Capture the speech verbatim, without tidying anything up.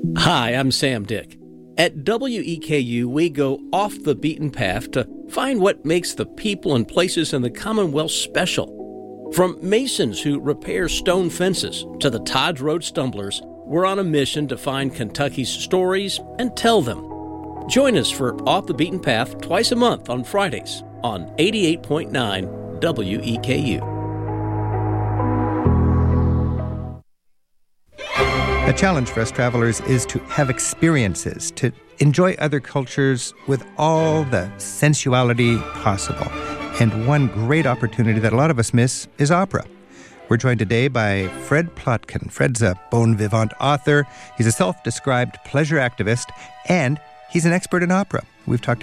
Hi, I'm Sam Dick. At W E K U, we go off the beaten path to find what makes the people and places in the Commonwealth special. From masons who repair stone fences to the Todd's Road stumblers, we're on a mission to find Kentucky's stories and tell them. Join us for Off the Beaten Path twice a month on Fridays on eighty-eight point nine W E K U. A challenge for us travelers is to have experiences, to enjoy other cultures with all the sensuality possible. And one great opportunity that a lot of us miss is opera. We're joined today by Fred Plotkin. Fred's a bon vivant author. He's a self-described pleasure activist, and he's an expert in opera. We've talked